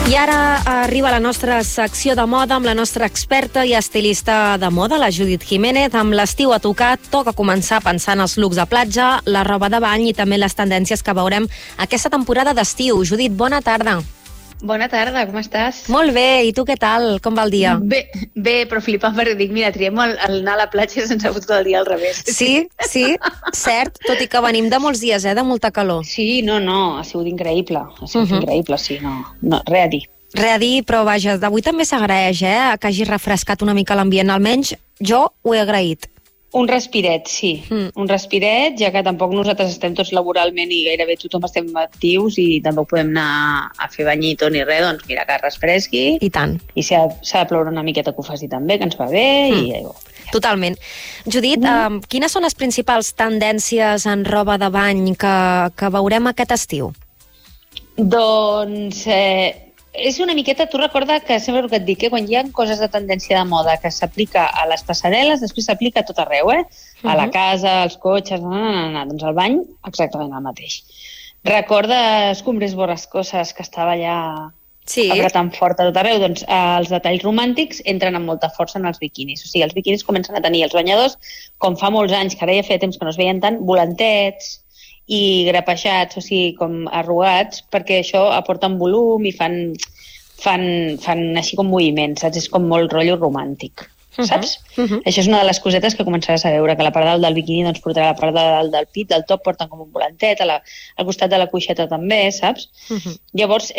I ara arriba la nostra secció de moda amb la nostra experta i estilista de moda, la Judit Jiménez. Amb l'estiu a tocar, toca començar pensant els looks de platja, la roba de bany i també les tendències que veurem aquesta temporada d'estiu. Judit, bona tarda. Bona tarda, com estàs? Molt bé, i tu què tal? Com va el dia? Bé, però flipant perquè dic, mira, triem el anar a la platja sense fotre el dia al revés. Sí, cert, tot i que venim de molts dies, de molta calor. Sí, no, ha sigut increïble, increïble, sí, no, res a dir. Res a dir, però vaja, d'avui també s'agraeix, que hagi refrescat una mica l'ambient, almenys jo ho he agraït. Un respiret, sí. Un respiret, ja que tampoc nosaltres estem tots laboralment i gairebé tothom estem actius i tampoc podem anar a fer banyito ni res, doncs mira, que refresqui. I tant. I si ha de ploure una miqueta que ho faci també, que ens va bé. Totalment. Judit, quines són les principals tendències en roba de bany que veurem aquest estiu? Doncs... és una miqueta, tu recorda que sempre el que et dic, que quan hi ha coses de tendència de moda que s'aplica a les passarel·les, després s'aplica a tot arreu, a la casa, als cotxes, doncs al bany, exactament el mateix. Recorda Escombres Borrascoses, que estava allà apretant fort a tot arreu? Doncs els detalls romàntics entren amb molta força en els biquinis. O sigui, els biquinis comencen a tenir els banyadors, com fa molts anys, que ara ja feia temps que no es veien tant, volantets i grapejats, o sigui, com arrugats, perquè això aporten volum i fan així com moviments, saps? És com molt rotllo romàntic, saps? Això és una de les cosetes que començaràs a veure, que la part dalt del biquini doncs, portarà la part dalt del pit, del top porten com un volantet, al costat de la cuixeta també, saps? Llavors,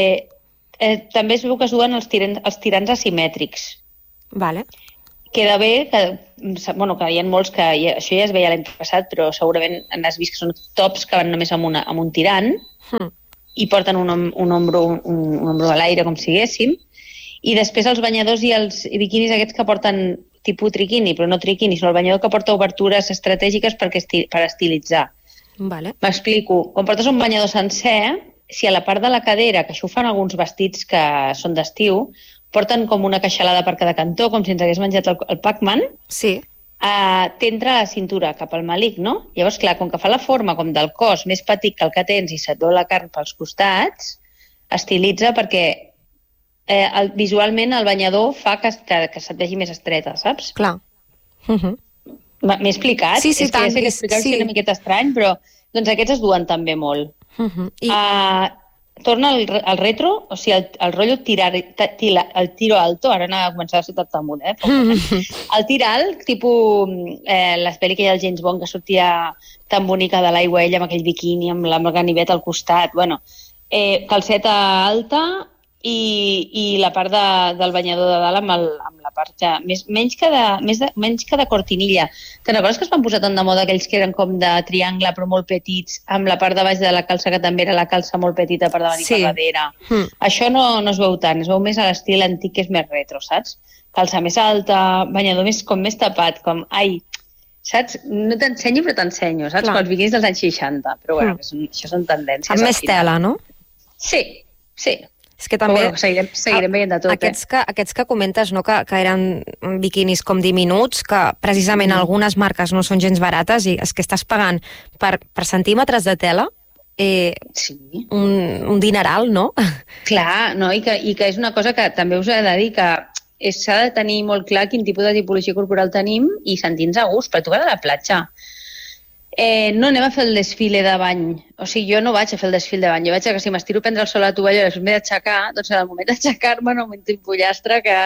també es veu que es duen els tirants asimètrics. Vale. Queda bé que hi ha molts que això ja es veia l'any passat, però segurament has vist que són tops que van només amb un tirant i porten un ombro a l'aire, com siguéssim, i després els banyadors i els biquinis aquests que porten tipus triquini, però no triquini, sinó el banyador que porta obertures estratègiques per estilitzar. M'explico. Quan portes un banyador sencer, si a la part de la cadera, que això ho fan alguns vestits que són d'estiu, porten com una queixalada per cada cantó, com si ens hagués menjat el Pac-Man, t'entra a la cintura cap al malic, no? Llavors, clar, com que fa la forma com del cos més petit que el que tens i se't veu la carn pels costats, estilitza perquè visualment el banyador fa que se't vegi més estreta, saps? Clar. M'he explicat? Sí, tant. És que explicar-ho és una miqueta estrany, però doncs aquests es duen també molt. Torna al retro, o sigui, el rotllo el tiro alto, ara anava a començar a ser tot damunt, el tir alt, tipus l'espeli que hi ha al James Bond, que sortia tan bonica de l'aigua ella amb aquell biquini, amb la ganivet al costat, calceta alta i la part del banyador de dalt amb la part ja menys que de cortinilla. Te'n recordes que es van posar tant de moda aquells que eren com de triangle però molt petits, amb la part de baix de la calça que també era la calça molt petita per davant i per darrere? Això no es veu tant, es veu més a l'estil antic, que és més retro, saps? Calça més alta, banyador com més tapat, com saps? No t'ensenyo però t'ensenyo, saps? Com els biquinis dels anys 60, però bueno, això són tendències. Amb més tela, no? Sí. És que també seguirem veient de tot. Aquests que comentes, no, que eren biquinis com diminuts, que precisament algunes marques no són gens barates i és que estàs pagant per centímetres de tela un dineral, no? Clar, no? I que és una cosa que també us he de dir que s'ha de tenir molt clar quin tipus de tipologia corporal tenim i sentir-nos a gust, per tu vas a la platja. No anem a fer el desfile de bany. O sigui, jo no vaig a fer el desfile de bany. Jo vaig a que si m'estiro a prendre el sol a la tovalla i després m'he d'aixecar, doncs en el moment d'aixecar-me no augmento un pollastre que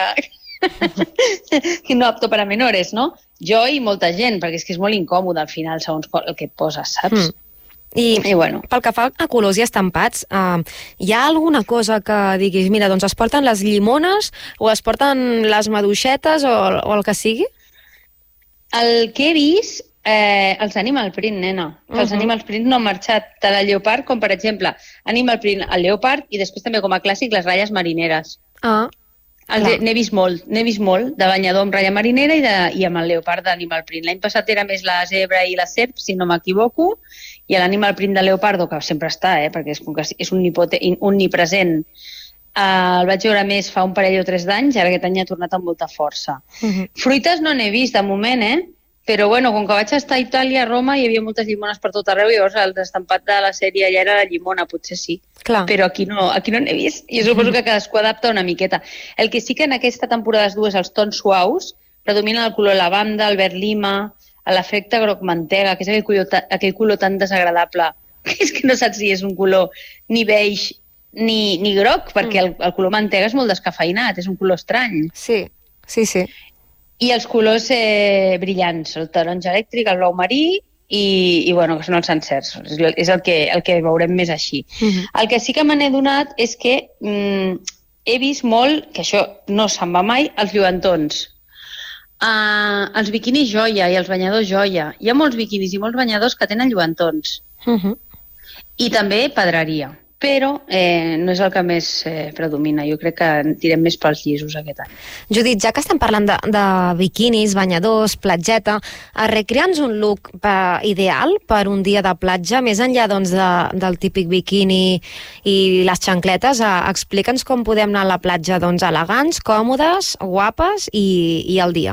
no apto per a menores, no? Jo i molta gent, perquè és que és molt incòmode al final, segons el que et poses, saps? I bueno, pel que fa a colors i estampats, hi ha alguna cosa que diguis, mira, doncs es porten les llimones o es porten les maduixetes o el que sigui? El que he vist els Animal Print, nena. Els Animal Print no han marxat tant al lleopard com, per exemple, Animal Print al lleopard i després també com a clàssic les ratlles marineres. N'he vist molt de banyador amb ratlla marinera i amb el lleopard d'Animal Print. L'any passat era més la zebra i la serp, si no m'equivoco, i l'Animal Print de leopardo, que sempre està, perquè és omnipresent. El vaig veure més fa un parell o 3 d'anys, ara aquest any ha tornat amb molta força. Fruites no n'he vist de moment, Però, bueno, com que vaig estar a Itàlia, a Roma, hi havia moltes llimones per tot arreu, i llavors el estampat de la sèrie allà era la llimona, potser sí. Clar. Però aquí no n'he vist, i suposo que cadascú adapta una miqueta. El que sí que en aquesta temporada les dues, els tons suaus, predominen el color lavanda, el verd lima, l'efecte groc mantega, que és aquell color tan desagradable, que és que no saps si és un color ni beix ni groc, perquè el color mantega és molt descafeïnat, és un color estrany. Sí. I els colors brillants, el taronja elèctric, el blau marí i bueno, que són els encers. És el que veurem més així. El que sí que me n'he donat és que he vist molt, que això no se'n va mai, els lluentons. Els biquinis joia i els banyadors joia. Hi ha molts biquinis i molts banyadors que tenen lluentons. I també pedreria. Però no és el que més predomina. Jo crec que tirem més pels llisos aquest any. Judit, ja que estem parlant de biquinis, banyadors, platgeta, recrea'ns un look ideal per un dia de platja, més enllà doncs, del típic biquini i les xancletes. Explica'ns com podem anar a la platja doncs, elegants, còmodes, guapes i al dia.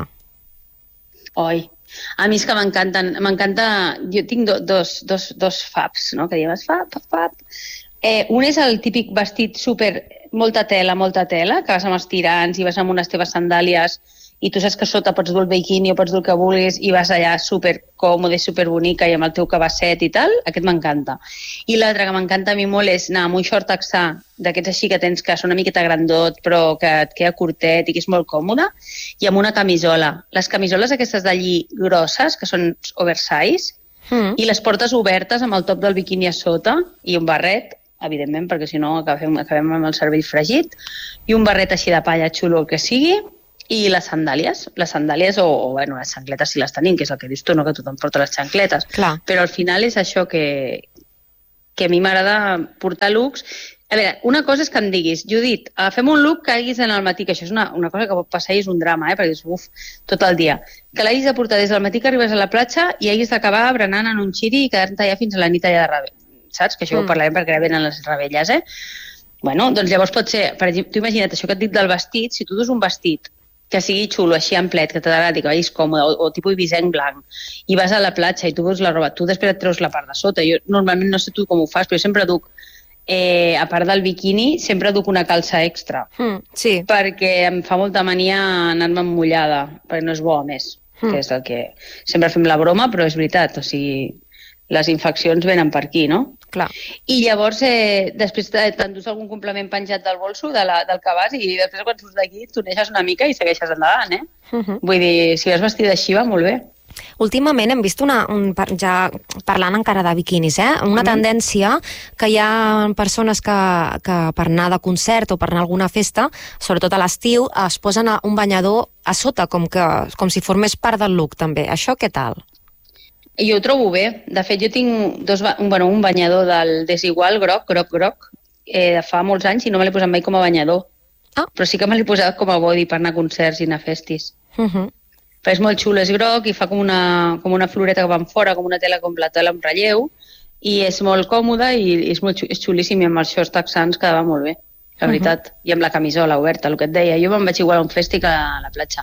Oi, a mi és que m'encanta, jo tinc dos faps, no? Que diem fap. Un és el típic vestit molta tela, que vas amb els tirants i vas amb unes teves sandàlies i tu saps que sota pots dur el bikini o pots dur el que vulguis i vas allà super còmode, super bonica i amb el teu cabasset i tal, aquest m'encanta. I l'altre que m'encanta a mi molt és anar amb un short texà, d'aquests així que tens que són una miqueta grandot però que et queda curtet i que és molt còmode, i amb una camisola. Les camisoles aquestes d'allí grosses, que són oversize, i les portes obertes amb el top del bikini a sota i un barret, evidentment, perquè si no acabem amb el cervell fregit, i un barret així de palla xulo, el que sigui, i les sandàlies o bueno, les xancletes si les tenim, que és el que dius tu, no? Que tothom porta les xancletes. Clar. Però al final és això que a mi m'agrada portar looks. A veure, una cosa és que em diguis, Judit, fem un look que haguis d'anar al matí, que això és una cosa que pot passar i és un drama, perquè és tot el dia. Que l'hagis de portar des del matí que arribes a la platja i hagis d'acabar berenant en un xiri i quedar-te allà fins a la nit allà de rebel. Saps? Que això ho parlarem perquè ara venen les rebelles, Bueno, doncs llavors pot ser, per exemple, tu imagina't això que et dic del vestit, si tu dus un vestit que sigui xulo, així amplet, que t'agradi, que vagis còmode, o tipus ibisenc blanc, i vas a la platja i tu veus la roba, tu després et treus la part de sota. Jo normalment no sé tu com ho fas, però jo sempre duc, a part del biquini, sempre duc una calça extra. Sí. Perquè em fa molta mania anar-me emmullada, perquè no és bo, a més, que és el que sempre fem la broma, però és veritat, o sigui, les infeccions venen per aquí, no? Clar. I llavors, després t'endús algun complement penjat del bolso, del que vas, i després quan surts d'aquí t'uneixes una mica i segueixes endavant, Vull dir, si vas vestida així va molt bé. Últimament hem vist ja parlant encara de biquinis, una tendència que hi ha persones que per anar de concert o per anar a alguna festa, sobretot a l'estiu, es posen un banyador a sota, com si formés part del look també. Això què tal? Jo ho trobo bé. De fet, jo tinc un banyador del Desigual groc, de fa molts anys i no me l'he posat mai com a banyador. Però sí que me l'he posat com a body per anar a concerts i anar a festis. Però és molt xulo, és groc i fa com una floreta que va fora, com una tela com la tela amb relleu, i és molt còmode i és xulíssim, i amb els shorts texans quedava molt bé, la veritat. I amb la camisola oberta, el que et deia. Jo me'n vaig igual a un festi que a la platja.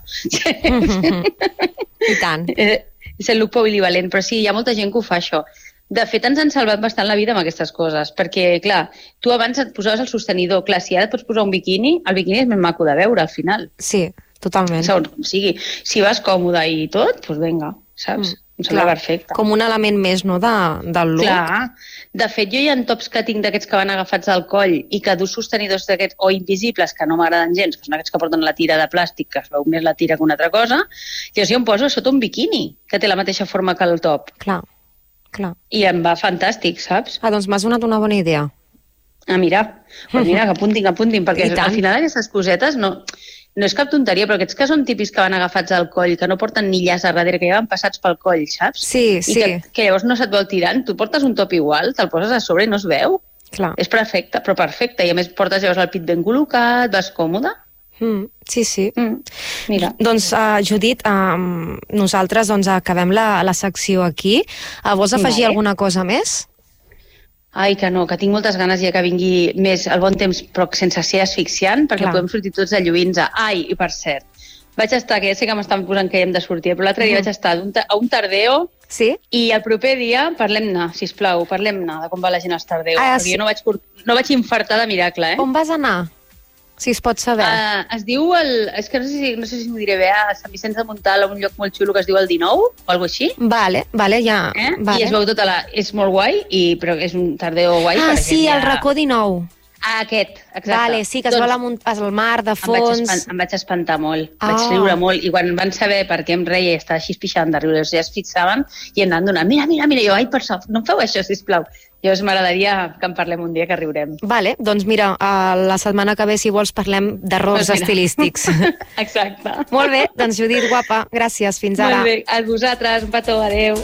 I tant. És el look polivalent, però sí, hi ha molta gent que ho fa, això. De fet, ens han salvat bastant la vida amb aquestes coses, perquè, clar, tu abans et posaves el sostenidor, clar, si ara et pots posar un biquini, el biquini és més maco de veure, al final. Sí, totalment. Segons com sigui. Si vas còmode i tot, doncs vinga, saps? Em sembla perfecte. Com un element més, no?, del look. Clar. De fet, jo hi ha tops que tinc d'aquests que van agafats al coll i que dus sostenidors d'aquests o invisibles, que no m'agraden gens, que són aquests que porten la tira de plàstic, que es veu més la tira que una altra cosa, llavors jo em poso sota un biquini, que té la mateixa forma que el top. Clar. I em va fantàstic, saps? Doncs m'has donat una bona idea. Mira, que apuntin, perquè al final aquestes cosetes no és cap tonteria, però aquests que són típics que van agafats al coll, que no porten ni llaç a darrere, que ja van passats pel coll, saps? Sí. I que llavors no se't vol tirant, tu portes un top igual, te'l poses a sobre i no es veu. Clar. És perfecte, però perfecte, i a més portes llavors el pit ben col·locat, vas còmode. Sí. Mira. Doncs, Judit, nosaltres acabem la secció aquí. Vols afegir alguna cosa més? Ai, que no, que tinc moltes ganes ja que vingui més el bon temps, però sense ser asfixiant, perquè podem sortir tots de lluïns. Ai, i per cert, Vaig estar, que ja sé que m'estan posant que hi hem de sortir, però l'altre dia vaig estar a un tardeo. Sí? I el proper dia parlem-ne, sisplau, parlem-ne de com va la gent als tardeus, perquè jo no vaig infartar de miracle, On vas anar? Si es pot saber. Es diu és que no sé si m'ho diré bé, a Sant Vicenç de Montalt, a un lloc molt xulo que es diu el 19, o alguna cosa així. Vale, ja. Vale. I es veu tota és molt guai, però és un tardeu guai. Sí, el racó 19. Aquest, exacte. Vale, sí, que es veu el mar de fons. Em vaig espantar molt, vaig riure molt, i quan van saber per què em reia i estava així pixant de riure, ja es fixaven i em anaven donant, mira, jo, ai, per sort, no em feu això, sisplau. Llavors m'agradaria que en parlem un dia, que riurem. Vale, doncs mira, la setmana que ve, si vols, parlem d'errors estilístics. Exacte. Molt bé, doncs Judit, guapa, gràcies, fins ara. Molt bé, a vosaltres, un petó, adeu.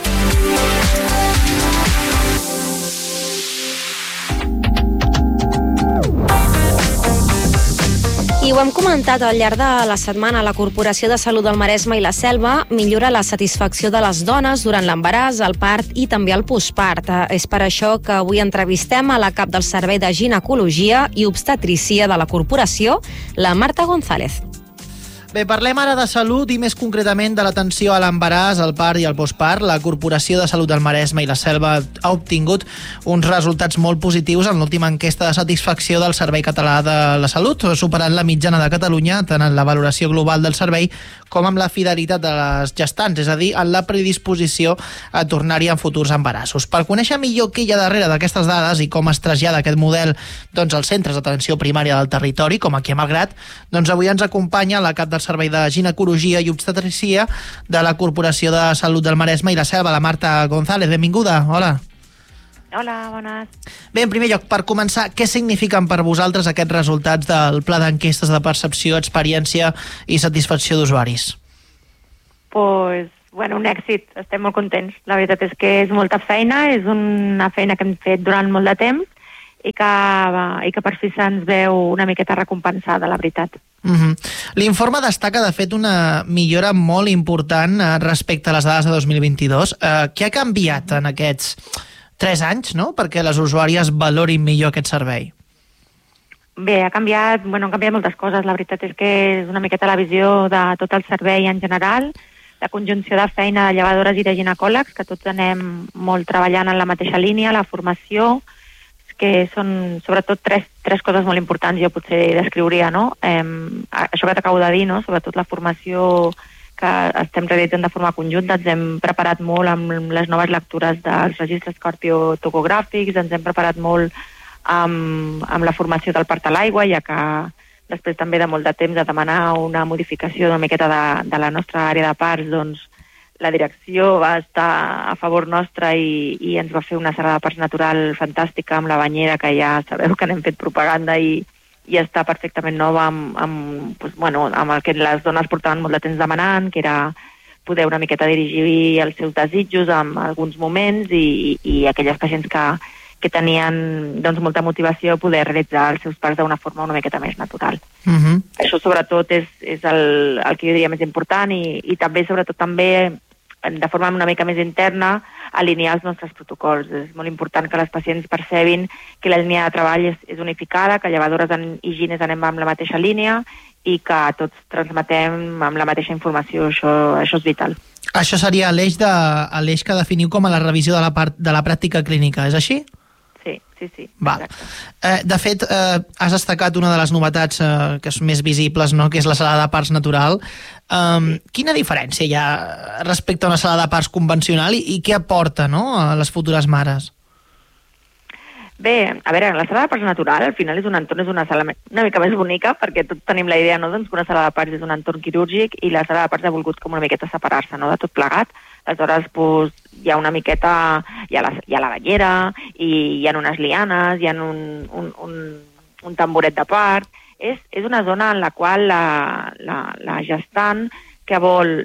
I ho hem comentat al llarg de la setmana, la Corporació de Salut del Maresme i la Selva millora la satisfacció de les dones durant l'embaràs, el part i també el postpart. És per això que avui entrevistem a la cap del Servei de Ginecologia i Obstetrícia de la Corporació, la Marta González. Bé, parlem ara de salut i més concretament de l'atenció a l'embaràs, el part i el postpart. La Corporació de Salut del Maresme i la Selva ha obtingut uns resultats molt positius en l'última enquesta de satisfacció del Servei Català de la Salut, superant la mitjana de Catalunya, tant en la valoració global del servei com amb la fidelitat de les gestants, és a dir, en la predisposició a tornar-hi en futurs embarassos. Per conèixer millor què hi ha darrere d'aquestes dades i com es trasllada aquest model als centres d'atenció primària del territori, com aquí a Malgrat, avui ens acompanya la cap del Servei de Ginecologia i Obstetrícia de la Corporació de Salut del Maresme i la Selva, la Marta González. Benvinguda, hola. Hola, bones. Bé, en primer lloc, per començar, què signifiquen per vosaltres aquests resultats del pla d'enquestes de percepció, experiència i satisfacció d'usuaris? Un èxit, estem molt contents. La veritat és que és molta feina, és una feina que hem fet durant molt de temps i que per fi se'ns veu una miqueta recompensada, la veritat. L'informe destaca, de fet, una millora molt important respecte a les dades de 2022. Què ha canviat en aquests 3 anys, no?, perquè les usuàries valorin millor aquest servei? Bé, han canviat moltes coses. La veritat és que és una miqueta la visió de tot el servei en general, la conjunció de feina de llevadores i de ginecòlegs, que tots anem molt treballant en la mateixa línia, la formació, que són sobretot tres coses molt importants, jo potser descriuria, no? Això que t'acabo de dir, no? Sobretot la formació que estem realitzant de forma conjunta, ens hem preparat molt amb les noves lectures dels registres cardiotocogràfics, ens hem preparat molt amb la formació del part a l'aigua, ja que després també de molt de temps de demanar una modificació una miqueta de la nostra àrea de parts, doncs la direcció va estar a favor nostra i ens va fer una sala de parts natural fantàstica amb la banyera, que ja sabeu que n'hem fet propaganda i està perfectament nova amb el que les dones portaven molt de temps demanant, que era poder una miqueta dirigir els seus desitjos en alguns moments i aquelles pacients que tenien molta motivació a poder realitzar els seus parts d'una forma una miqueta més natural. Això sobretot és el que jo diria més important i també, sobretot també, de forma una mica més interna, alinear els nostres protocols. És molt important que les pacients percebin que la línia de treball és unificada, que llevadores i gines anem amb la mateixa línia i que tots transmetem amb la mateixa informació. Això és vital. Això seria l'eix que definiu com a la revisió de la pràctica clínica, és així? Sí. Val. De fet, has destacat una de les novetats que són més visibles, no?, que és la sala de parts natural. Quina diferència hi ha respecte a una sala de parts convencional i què aporta, no?, a les futures mares? Bé, a veure, la sala de parts natural al final és una sala una mica més bonica, perquè tots tenim la idea, no?, que una sala de parts és un entorn quirúrgic i la sala de parts ha volgut com una miqueta separar-se, no?, de tot plegat. Aleshores, hi ha una miqueta, hi ha la banyera, i hi ha unes lianes, hi ha un tamboret de part. És una zona en la qual la gestant que vol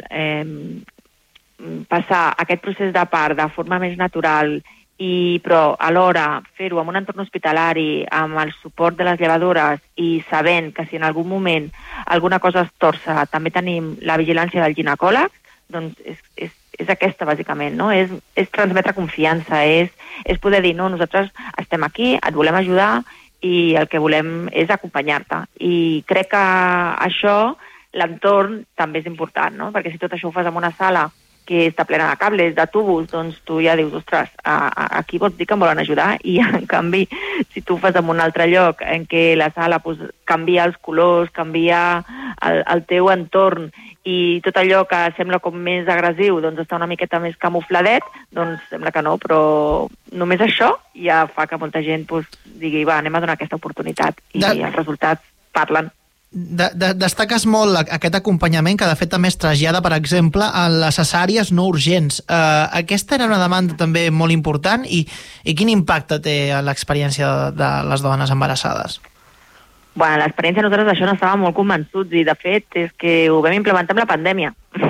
passar aquest procés de part de forma més natural però alhora fer-ho en un entorn hospitalari amb el suport de les llevadores i sabent que si en algun moment alguna cosa es torça també tenim la vigilància del ginecòleg, doncs és aquesta, bàsicament, no? És transmetre confiança, és poder dir, no, nosaltres estem aquí, et volem ajudar i el que volem és acompanyar-te. I crec que això l'entorn també és important, no? Perquè si tot això ho fas en una sala que està plena de cables, de tubos, doncs tu ja dius, ostres, aquí vols dir que em volen ajudar, i en canvi, si tu ho fas en un altre lloc en què la sala canvia els colors, canvia el teu entorn, i tot allò que sembla com més agressiu doncs està una miqueta més camufladet, doncs sembla que no, però només això ja fa que molta gent digui, va, anem a donar aquesta oportunitat, i els resultats parlen. Destaques molt aquest acompanyament que de fet també es trasllada, per exemple, a les cesàries no urgents. Aquesta era una demanda també molt important i quin impacte té l'experiència de les dones embarassades? Bueno, l'experiència nosaltres d'això n'estàvem molt convençuts i de fet és que ho vam implementar amb la pandèmia.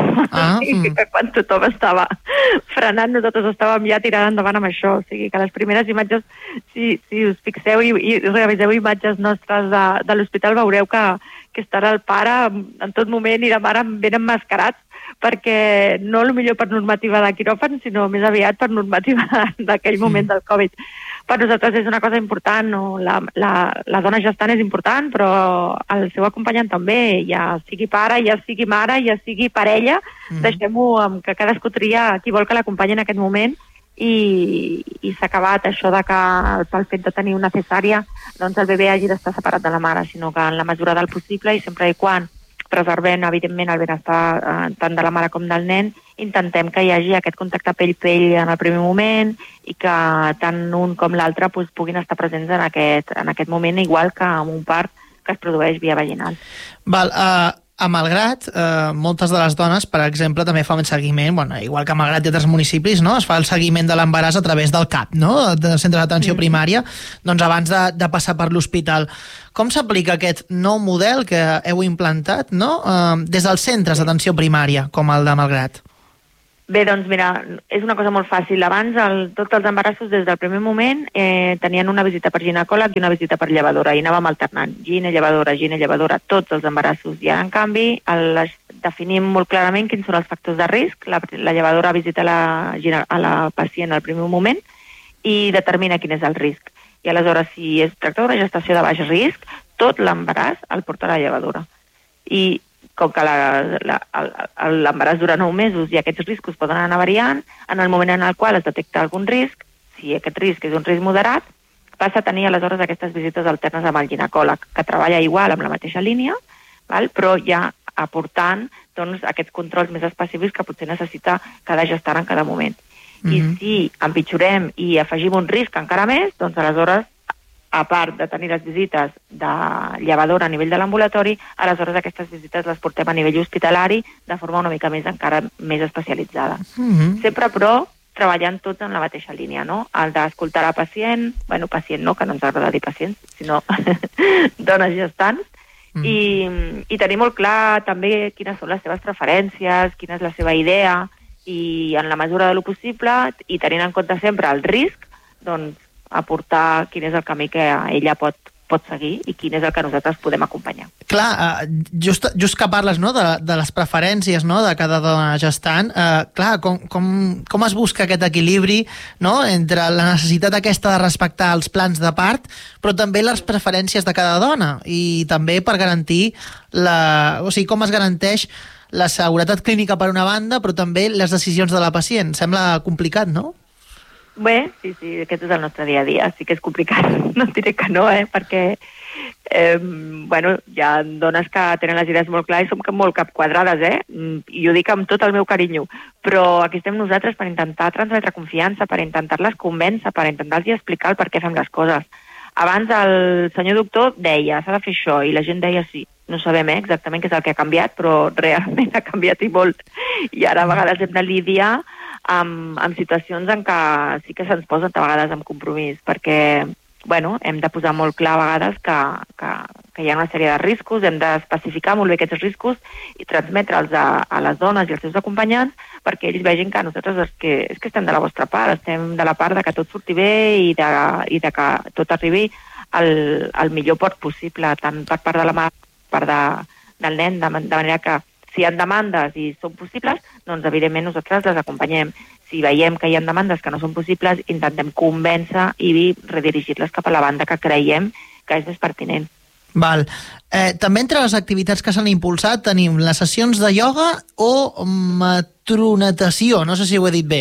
Quan tothom estava frenant, nosaltres estàvem ja tirant endavant amb això. O sigui que les primeres imatges, si us fixeu i reviseu imatges nostres de l'hospital, veureu que estarà el pare en tot moment i la mare ben emmascarats, perquè no millor per normativa de quiròfan, sinó més aviat per normativa d'aquell moment del Covid. Per nosaltres és una cosa important, no? La dona gestant és important, però el seu acompanyant també, ja sigui pare, ja sigui mare, ja sigui parella, deixem-ho que cadascú tria qui vol que l'acompanyi en aquest moment, i s'ha acabat això de que pel fet de tenir una cesària doncs el bebè hagi d'estar separat de la mare, sinó que en la mesura del possible i sempre i quan preservem, evidentment, el benestar tant de la mare com del nen, intentem que hi hagi aquest contacte pell-pell en el primer moment i que tant un com l'altre puguin estar presents en aquest moment, igual que en un part que es produeix via vaginal. Val, a Malgrat, moltes de les dones, per exemple, també fan seguiment, bueno, igual que a Malgrat i altres municipis, no? Es fa el seguiment de l'embaràs a través del CAP, no? Del centre d'atenció primària, doncs abans de passar per l'hospital. Com s'aplica aquest nou model que heu implantat, no? Des dels centres d'atenció primària, com el de Malgrat? Bé, doncs mira, és una cosa molt fàcil. Abans, tots els embarassos, des del primer moment, tenien una visita per ginecòleg i una visita per llevadora, i anàvem alternant, gine-llevadora, tots els embarassos. I en canvi, definim molt clarament quins són els factors de risc. La llevadora visita a la pacient al primer moment i determina quin és el risc. I aleshores, si es tracta d'una gestació de baix risc, tot l'embaràs el porta a la llevadora. I com que l'embaràs dura 9 mesos i aquests riscos poden anar variant, en el moment en el qual es detecta algun risc, si aquest risc és un risc moderat, passa a tenir aleshores aquestes visites alternes amb el ginecòleg, que treballa igual amb la mateixa línia, però ja aportant doncs, aquests controls més específics que potser necessita cada gestant en cada moment. I si empitjorem i afegim un risc encara més, doncs aleshores, a part de tenir les visites de llevadora a nivell de l'ambulatori, aleshores aquestes visites les portem a nivell hospitalari de forma una mica encara més especialitzada. Sempre, però, treballant tots en la mateixa línia, no? El d'escoltar la pacient, pacient no, que no ens agrada dir pacients, sinó dones gestants, i tenir molt clar també quines són les seves preferències, quina és la seva idea, i en la mesura de lo possible, i tenint en compte sempre el risc, doncs aportar quin és el camí que ella pot seguir i quin és el que nosaltres podem acompanyar. Clar, just que parles, no, de les preferències, no, de cada dona gestant, clar, com es busca aquest equilibri, no, entre la necessitat aquesta de respectar els plans de part, però també les preferències de cada dona, i també per garantir com es garanteix la seguretat clínica per una banda, però també les decisions de la pacient. Sembla complicat, no? Bé, sí, aquest és el nostre dia a dia. Sí que és complicat, no diré que no, perquè hi ha dones que tenen les idees molt clares i som molt capquadrades, i ho dic amb tot el meu carinyo, però aquí estem nosaltres per intentar transmetre confiança, per intentar-les convèncer, per intentar-los explicar el per què fem les coses. Abans el senyor doctor deia, s'ha de fer això, i la gent deia sí. No sabem exactament què és el que ha canviat, però realment ha canviat i molt. I ara a vegades hem de lidiar amb situacions en què sí que se'ns posen a vegades amb compromís, perquè hem de posar molt clar a vegades que hi ha una sèrie de riscos, hem d'especificar molt bé aquests riscos i transmetre'ls a les dones i als seus acompanyants perquè ells vegin que nosaltres és que estem de la vostra part, estem de la part de que tot surti bé i de que tot arribi al millor port possible, tant per part de la mare com per part del nen, de manera que si hi ha demandes i són possibles, doncs evidentment nosaltres les acompanyem. Si veiem que hi ha demandes que no són possibles, intentem convèncer i redirigir-les cap a la banda que creiem que és més pertinent. Val. També entre les activitats que s'han impulsat tenim les sessions de ioga o matronatació, no sé si ho he dit bé.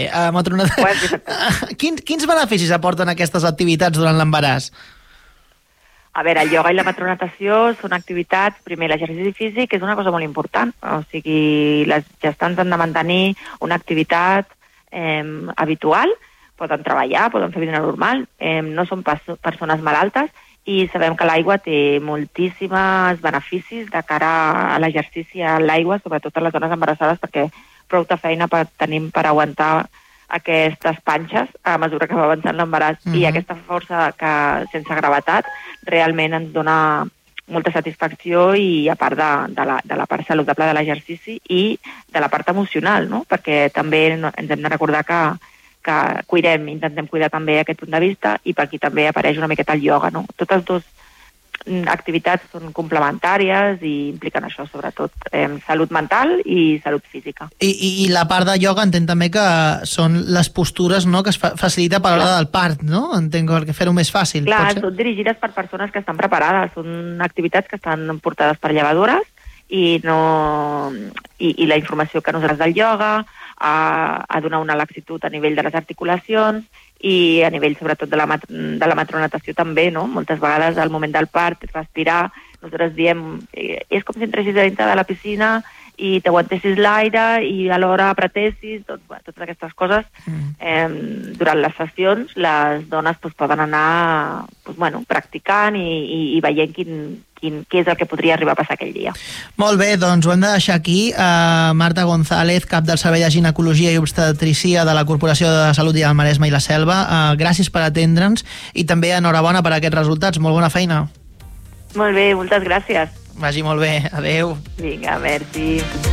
Quins beneficis aporten aquestes activitats durant l'embaràs? A veure, el ioga i la matronatació són activitats, primer l'exercici físic és una cosa molt important, o sigui, les gestants han de mantenir una activitat habitual, poden treballar, poden fer vida normal, no són persones malaltes i sabem que l'aigua té moltíssims beneficis de cara a l'exercici a l'aigua, sobretot a les dones embarassades, perquè prou de feina tenim per aguantar aquestes panxes a mesura que va avançant l'embaràs i aquesta força que sense gravetat realment ens dona molta satisfacció i a part de la part saludable de l'exercici i de la part emocional, no? Perquè també ens hem de recordar que intentem cuidar també aquest punt de vista i per aquí també apareix una miqueta el ioga, no? Totes dues activitats són complementàries i impliquen això, sobretot salut mental i salut física. I la part de ioga entenc també que són les postures, no?, que es facilita per l'hora del part, no? Entenc que fer-ho més fàcil. Clar, són dirigides per persones que estan preparades, són activitats que estan portades per llevadores i la informació que nosaltres del ioga a donar una laxitud a nivell de les articulacions i a nivell sobretot de la matronatació també, no? Moltes vegades al moment del part, respirar, nosaltres diem és com si entressis a dintre de la piscina i t'aguantessis l'aire i alhora apretessis, totes aquestes coses. Durant les sessions les dones poden anar practicant i veient què és el que podria arribar a passar aquell dia. Molt bé, doncs ho hem de deixar aquí. Marta González, cap del Servei de Ginecologia i Obstetrícia de la Corporació de Salut del Maresme i la Selva, gràcies per atendre'ns i també enhorabona per aquests resultats. Molt bona feina. Molt bé, moltes gràcies. Vagi molt bé. Adéu. Vinga, merci.